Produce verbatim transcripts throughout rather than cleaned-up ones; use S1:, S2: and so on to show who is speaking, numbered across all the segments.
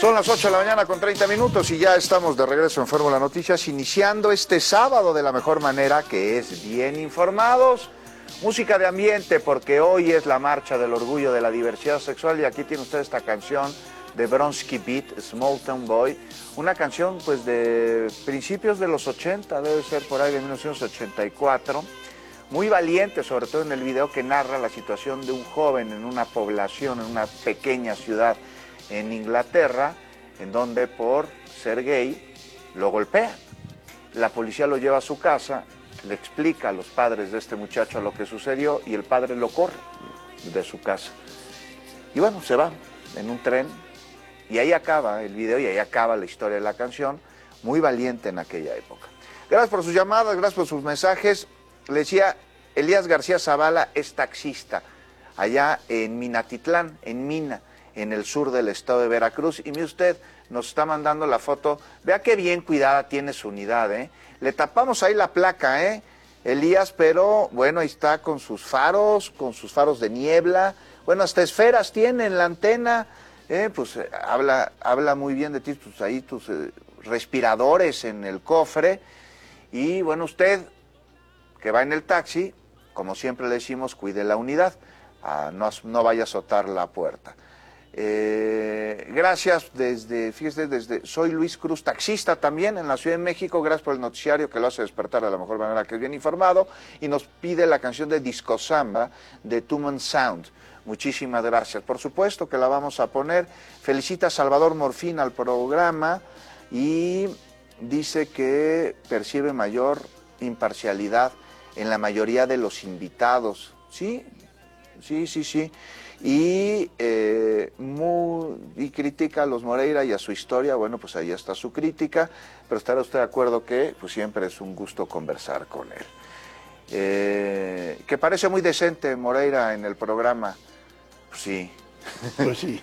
S1: Son las ocho de la mañana con treinta minutos y ya estamos de regreso en Fórmula Noticias, iniciando este sábado de la mejor manera, que es bien informados. Música de ambiente, porque hoy es la marcha del orgullo de la diversidad sexual, y aquí tiene usted esta canción de Bronski Beat, Small Town Boy, una canción pues de principios de los ochenta, debe ser por ahí de mil novecientos ochenta y cuatro, muy valiente, sobre todo en el video que narra la situación de un joven en una población, en una pequeña ciudad en Inglaterra, en donde por ser gay lo golpean. La policía lo lleva a su casa, le explica a los padres de este muchacho lo que sucedió y el padre lo corre de su casa. Y bueno, se va en un tren y ahí acaba el video y ahí acaba la historia de la canción, muy valiente en aquella época. Gracias por sus llamadas, gracias por sus mensajes. Le decía, Elías García Zavala es taxista allá en Minatitlán, en Mina, en el sur del estado de Veracruz, y mire usted, nos está mandando la foto, vea qué bien cuidada tiene su unidad, ¿eh? Le tapamos ahí la placa, ¿eh? Elías, pero bueno, ahí está con sus faros, con sus faros de niebla, bueno, hasta esferas tiene en la antena, ¿eh? Pues eh, habla, habla muy bien de ti, pues ahí tus eh, respiradores en el cofre, y bueno, usted que va en el taxi, como siempre le decimos, cuide la unidad, ah, no, no vaya a azotar la puerta. Eh, gracias desde, fíjese, desde, soy Luis Cruz, taxista también en la Ciudad de México, gracias por el noticiario que lo hace despertar de la mejor manera, que es bien informado, y nos pide la canción de Disco Samba de Tuman Sound. Muchísimas gracias, por supuesto que la vamos a poner. Felicita a Salvador Morfín al programa y dice que percibe mayor imparcialidad en la mayoría de los invitados. Sí, sí, sí, sí. Y, eh, muy, y critica a los Moreira y a su historia. Bueno, pues ahí está su crítica, pero estará usted de acuerdo que pues siempre es un gusto conversar con él. Eh, que parece muy decente Moreira en el programa. Pues sí.
S2: Pues sí.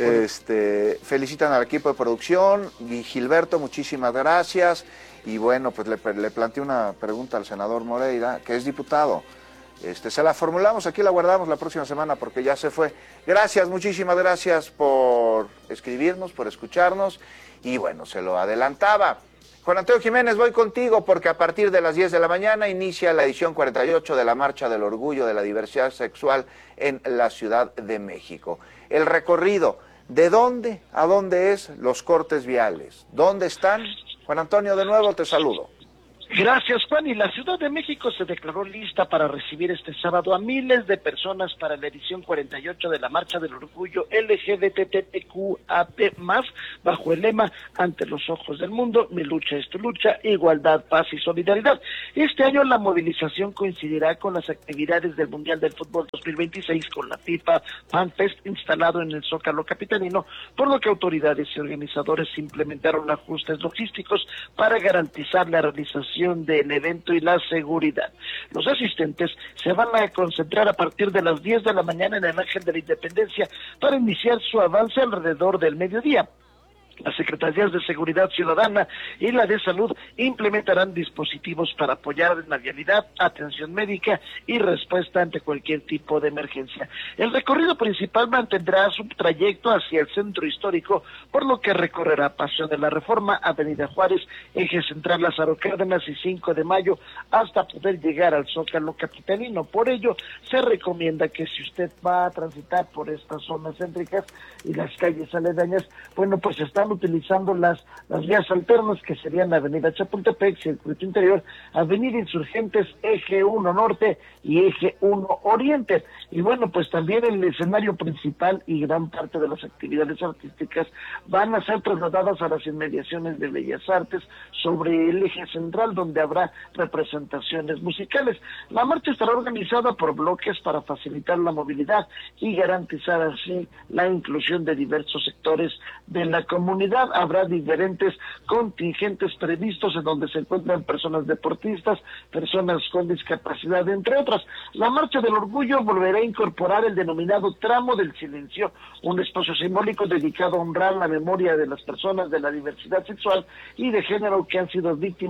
S1: Este, felicitan al equipo de producción y Gilberto, muchísimas gracias. Y bueno, pues le, le planteé una pregunta al senador Moreira, que es diputado. Este, se la formulamos, aquí la guardamos la próxima semana porque ya se fue. Gracias, muchísimas gracias por escribirnos, por escucharnos, y bueno, se lo adelantaba. Juan Antonio Jiménez, voy contigo porque a partir de las diez de la mañana inicia la edición cuarenta y ocho de la Marcha del Orgullo de la Diversidad Sexual en la Ciudad de México. El recorrido, ¿de dónde a dónde es? Los cortes viales. ¿Dónde están? Juan Antonio, de nuevo te saludo.
S3: Gracias, Juan. Y la Ciudad de México se declaró lista para recibir este sábado a miles de personas para la edición cuarenta y ocho de la Marcha del Orgullo L G B T Q A P más, bajo el lema Ante los ojos del mundo, mi lucha es tu lucha, igualdad, paz y solidaridad. Este año la movilización coincidirá con las actividades del Mundial del Fútbol dos mil veintiséis con la FIFA Fan Fest instalado en el Zócalo capitalino, por lo que autoridades y organizadores implementaron ajustes logísticos para garantizar la realización del evento y la seguridad. Los asistentes se van a concentrar a partir de las diez de la mañana en el Ángel de la Independencia para iniciar su avance alrededor del mediodía. Las Secretarías de Seguridad Ciudadana y la de Salud implementarán dispositivos para apoyar en la vialidad, atención médica y respuesta ante cualquier tipo de emergencia. El recorrido principal mantendrá su trayecto hacia el centro histórico, por lo que recorrerá Paseo de la Reforma, Avenida Juárez, Eje Central Lázaro Cárdenas y cinco de mayo, hasta poder llegar al Zócalo capitalino. Por ello, se recomienda que si usted va a transitar por estas zonas céntricas y las calles aledañas, bueno, pues está utilizando las, las vías alternas, que serían Avenida Chapultepec, Circuito Interior, Avenida Insurgentes, Eje uno Norte y Eje uno Oriente. Y bueno, pues también el escenario principal y gran parte de las actividades artísticas van a ser trasladadas a las inmediaciones de Bellas Artes sobre el eje central, donde habrá representaciones musicales. La marcha estará organizada por bloques para facilitar la movilidad y garantizar así la inclusión de diversos sectores de la comunidad. Habrá diferentes contingentes previstos en donde se encuentran personas deportistas, personas con discapacidad, entre otras. La Marcha del Orgullo volverá a incorporar el denominado Tramo del Silencio, un espacio simbólico dedicado a honrar la memoria de las personas de la diversidad sexual y de género que han sido víctimas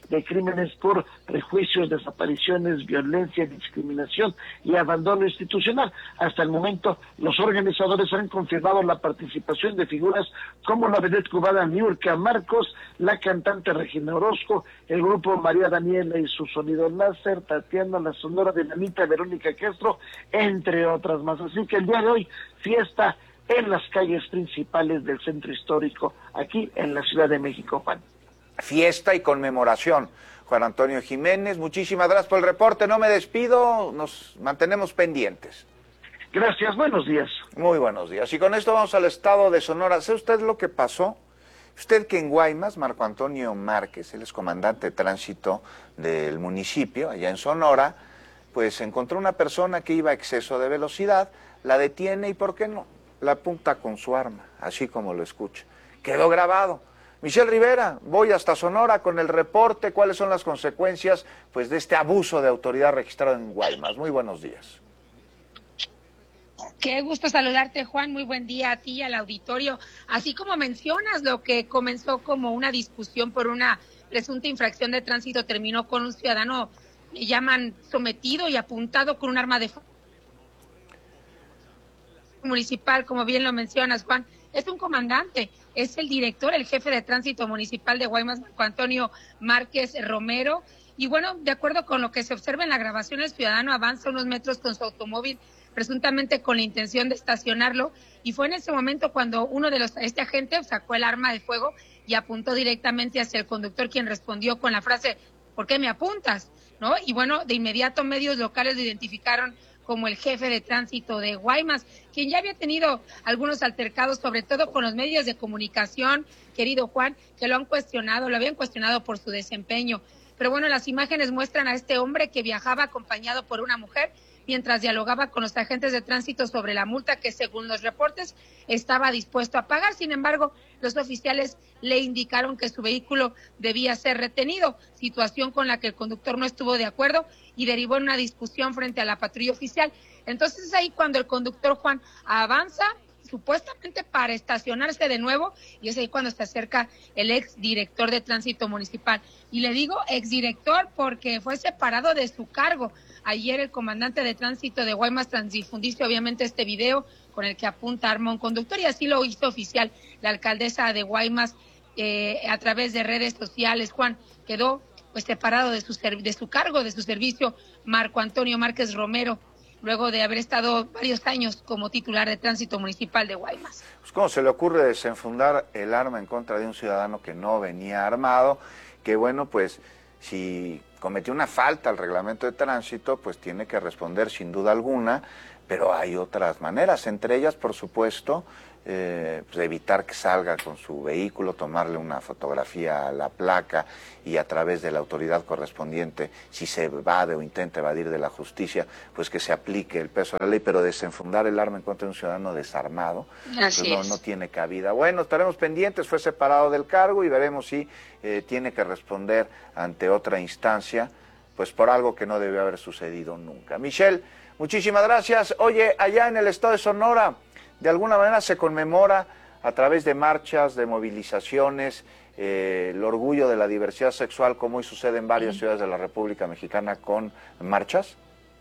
S3: de crímenes por prejuicios, desapariciones, violencia, discriminación y abandono institucional. Hasta el momento, los organizadores han confirmado la participación de figuras como la vedette cubana Niurka Marcos, la cantante Regina Orozco, el grupo María Daniela y su sonido láser, Tatiana, la Sonora Dinamita, Verónica Castro, entre otras más. Así que el día de hoy, fiesta en las calles principales del centro histórico, aquí en la Ciudad de México, Juan.
S1: Fiesta y conmemoración. Juan Antonio Jiménez, muchísimas gracias por el reporte, no me despido, nos mantenemos pendientes.
S3: Gracias, buenos días.
S1: Muy buenos días. Y con esto vamos al estado de Sonora. ¿Sabe usted lo que pasó? Usted que en Guaymas, Marco Antonio Márquez, él es comandante de tránsito del municipio, allá en Sonora, pues encontró una persona que iba a exceso de velocidad, la detiene y, ¿por qué no?, la apunta con su arma, así como lo escucha. Quedó grabado. Michelle Rivera, voy hasta Sonora con el reporte. ¿Cuáles son las consecuencias, pues, de este abuso de autoridad registrado en Guaymas? Muy buenos días.
S2: Qué gusto saludarte, Juan. Muy buen día a ti y al auditorio. Así como mencionas, lo que comenzó como una discusión por una presunta infracción de tránsito terminó con un ciudadano, le llaman sometido y apuntado con un arma de fuego municipal, como bien lo mencionas, Juan. Es un comandante, es el director, el jefe de tránsito municipal de Guaymas, Marco Antonio Márquez Romero. Y bueno, de acuerdo con lo que se observa en la grabación, el ciudadano avanza unos metros con su automóvil, presuntamente con la intención de estacionarlo, y fue en ese momento cuando uno de los, este agente sacó el arma de fuego y apuntó directamente hacia el conductor, quien respondió con la frase, ¿por qué me apuntas?, ¿no? Y bueno, de inmediato medios locales lo identificaron como el jefe de tránsito de Guaymas, quien ya había tenido algunos altercados, sobre todo con los medios de comunicación, querido Juan, que lo han cuestionado, lo habían cuestionado por su desempeño. Pero bueno, las imágenes muestran a este hombre que viajaba acompañado por una mujer mientras dialogaba con los agentes de tránsito sobre la multa que, según los reportes, estaba dispuesto a pagar. Sin embargo, los oficiales le indicaron que su vehículo debía ser retenido, situación con la que el conductor no estuvo de acuerdo y derivó en una discusión frente a la patrulla oficial. Entonces es ahí cuando el conductor, Juan, avanza supuestamente para estacionarse de nuevo, y es ahí cuando se acerca el ex director de tránsito municipal. Y le digo ex director porque fue separado de su cargo. Ayer el comandante de tránsito de Guaymas transdifundió obviamente este video con el que apunta arma a un conductor, y así lo hizo oficial la alcaldesa de Guaymas eh, a través de redes sociales. Juan, quedó pues separado de su, de su cargo, de su servicio, Marco Antonio Márquez Romero, luego de haber estado varios años como titular de tránsito municipal de Guaymas.
S1: Pues, ¿cómo se le ocurre desenfundar el arma en contra de un ciudadano que no venía armado? Que bueno, pues si cometió una falta al reglamento de tránsito, pues tiene que responder sin duda alguna, pero hay otras maneras, entre ellas, por supuesto, eh, pues evitar que salga con su vehículo, tomarle una fotografía a la placa y a través de la autoridad correspondiente, si se evade o intenta evadir de la justicia, pues que se aplique el peso de la ley, pero desenfundar el arma en contra de un ciudadano desarmado, pues no, no tiene cabida. Bueno, estaremos pendientes, fue separado del cargo y veremos si eh, tiene que responder ante otra instancia, pues por algo que no debe haber sucedido nunca. Michelle, muchísimas gracias. Oye, allá en el estado de Sonora, de alguna manera se conmemora a través de marchas, de movilizaciones, eh, el orgullo de la diversidad sexual, como hoy sucede en varias ciudades de la República Mexicana con marchas.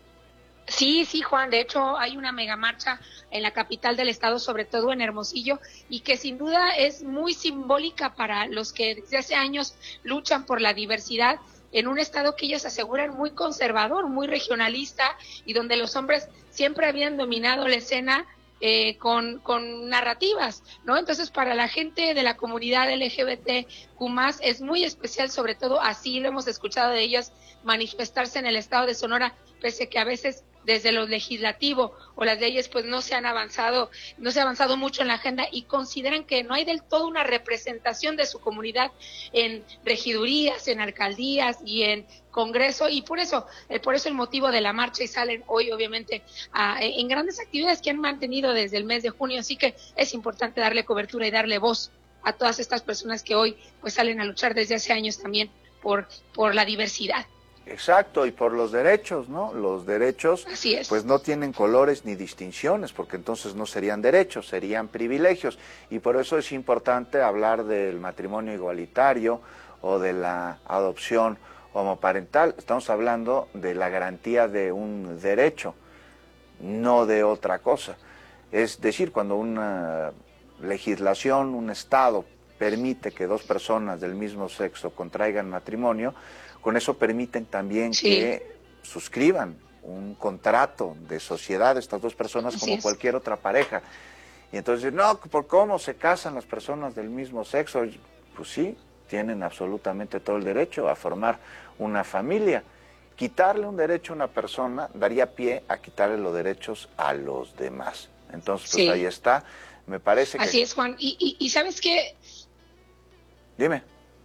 S2: Sí, sí, Juan, de hecho hay una megamarcha en la capital del estado, sobre todo en Hermosillo, y que sin duda es muy simbólica para los que desde hace años luchan por la diversidad en un estado que ellos aseguran muy conservador, muy regionalista, y donde los hombres siempre habían dominado la escena eh, con, con narrativas, ¿no? Entonces, para la gente de la comunidad L G B T Q más, es muy especial, sobre todo así lo hemos escuchado de ellas manifestarse en el estado de Sonora, pese que a veces desde lo legislativo o las leyes pues no se han avanzado, no se ha avanzado mucho en la agenda, y consideran que no hay del todo una representación de su comunidad en regidurías, en alcaldías y en Congreso, y por eso, eh, por eso el motivo de la marcha, y salen hoy obviamente a, en grandes actividades que han mantenido desde el mes de junio, así que es importante darle cobertura y darle voz a todas estas personas que hoy pues salen a luchar desde hace años también por, por la diversidad.
S1: Exacto, y por los derechos, ¿no? Los derechos,
S2: Así es.
S1: pues no tienen colores ni distinciones, porque entonces no serían derechos, serían privilegios, y por eso es importante hablar del matrimonio igualitario o de la adopción homoparental. Estamos hablando de la garantía de un derecho, no de otra cosa. Es decir, cuando una legislación, un Estado permite que dos personas del mismo sexo contraigan matrimonio, con eso permiten también sí. que suscriban un contrato de sociedad estas dos personas como cualquier otra pareja. Y entonces, no, ¿por cómo se casan las personas del mismo sexo? Pues sí, tienen absolutamente todo el derecho a formar una familia. Quitarle un derecho a una persona daría pie a quitarle los derechos a los demás. Entonces, pues sí. ahí está. Me parece que...
S2: Así es, Juan. Y, y, y ¿sabes qué?
S1: Dime.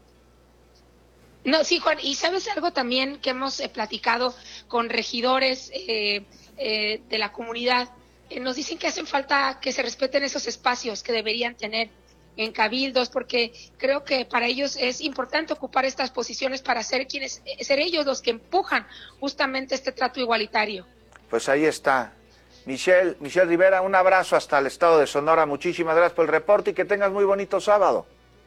S2: No, sí, Juan. Y ¿sabes algo también que hemos eh, platicado con regidores eh, eh, de la comunidad? Eh, nos dicen que hacen falta que se respeten esos espacios que deberían tener en cabildos, porque creo que para ellos es importante ocupar estas posiciones para ser quienes, ser ellos los que empujan justamente este trato igualitario.
S1: Pues ahí está. Michelle, Michelle Rivera, un abrazo hasta el estado de Sonora. Muchísimas gracias por el reporte y que tengas muy bonito sábado.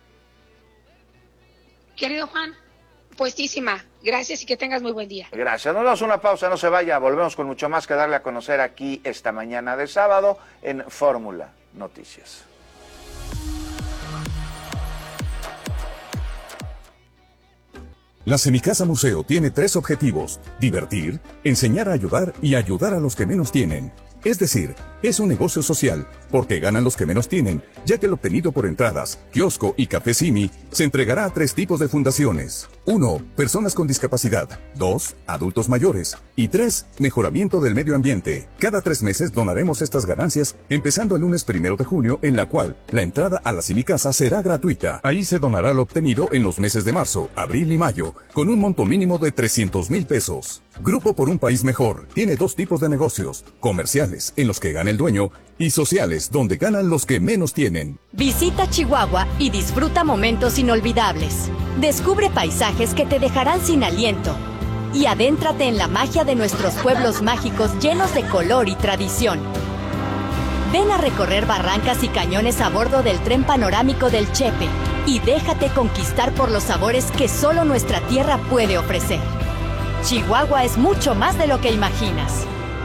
S2: Querido Juan, puestísima. Gracias y que tengas muy buen día.
S1: Gracias. Nos damos una pausa, no se vaya. Volvemos con mucho más que darle a conocer aquí esta mañana de sábado en Fórmula Noticias.
S4: La Semicasa Museo tiene tres objetivos: divertir, enseñar a ayudar y ayudar a los que menos tienen. Es decir, es un negocio social, porque ganan los que menos tienen, ya que el obtenido por entradas, kiosco y café Simi se entregará a tres tipos de fundaciones. uno. Personas con discapacidad. dos. Adultos mayores. Y tres. Mejoramiento del medio ambiente. Cada tres meses donaremos estas ganancias, empezando el lunes primero de junio, en la cual la entrada a la Semicasa será gratuita. Ahí se donará lo obtenido en los meses de marzo, abril y mayo, con un monto mínimo de trescientos mil pesos. Grupo por un País Mejor tiene dos tipos de negocios: comerciales, en los que gana el dueño, y sociales, donde ganan los que menos tienen.
S5: Visita Chihuahua y disfruta momentos inolvidables. Descubre paisajes que te dejarán sin aliento. Y adéntrate en la magia de nuestros pueblos mágicos llenos de color y tradición. Ven a recorrer barrancas y cañones a bordo del tren panorámico del Chepe y déjate conquistar por los sabores que solo nuestra tierra puede ofrecer. Chihuahua es mucho más de lo que imaginas.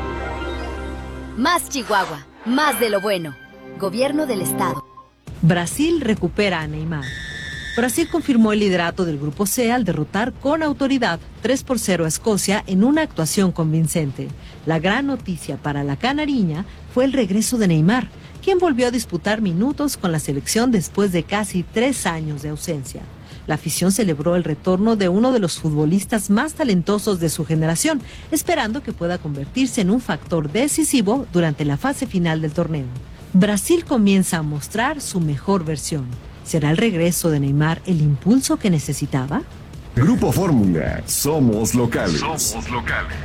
S6: Más Chihuahua, más de lo bueno. Gobierno del Estado.
S7: Brasil recupera a Neymar. Brasil confirmó el liderato del Grupo C al derrotar con autoridad tres por cero a Escocia en una actuación convincente. La gran noticia para la canariña fue el regreso de Neymar, quien volvió a disputar minutos con la selección después de casi tres años de ausencia. La afición celebró el retorno de uno de los futbolistas más talentosos de su generación, esperando que pueda convertirse en un factor decisivo durante la fase final del torneo. Brasil comienza a mostrar su mejor versión. ¿Será el regreso de Neymar el impulso que necesitaba?
S8: Grupo Fórmula, somos locales.
S9: Somos locales.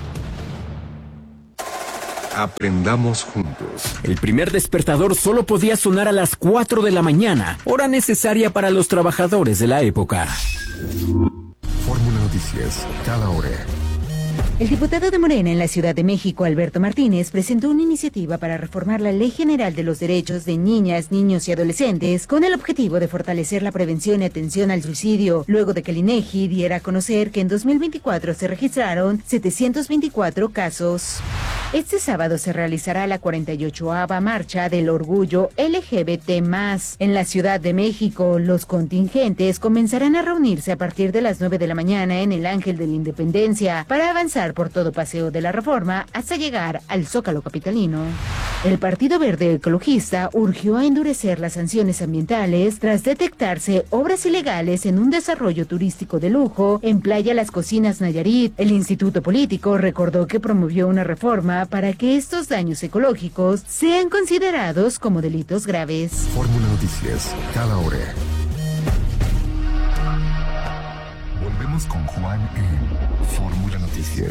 S8: Aprendamos juntos.
S10: El primer despertador solo podía sonar a las cuatro de la mañana, hora necesaria para los trabajadores de la época.
S8: Fórmula Noticias, cada hora.
S11: El diputado de Morena en la Ciudad de México, Alberto Martínez, presentó una iniciativa para reformar la Ley General de los Derechos de Niñas, Niños y Adolescentes con el objetivo de fortalecer la prevención y atención al suicidio, luego de que el INEGI diera a conocer que en dos mil veinticuatro se registraron setecientos veinticuatro casos. Este sábado se realizará la cuarenta y ochava Marcha del Orgullo L G B T más. En la Ciudad de México, los contingentes comenzarán a reunirse a partir de las nueve de la mañana en el Ángel de la Independencia para avanzar por todo Paseo de la Reforma hasta llegar al Zócalo capitalino. El Partido Verde Ecologista urgió a endurecer las sanciones ambientales tras detectarse obras ilegales en un desarrollo turístico de lujo en Playa Las Cocinas, Nayarit. El Instituto Político recordó que promovió una reforma para que estos daños ecológicos sean considerados como delitos graves.
S8: Fórmula Noticias, cada hora. Volvemos con Juan en Fórmula Noticias.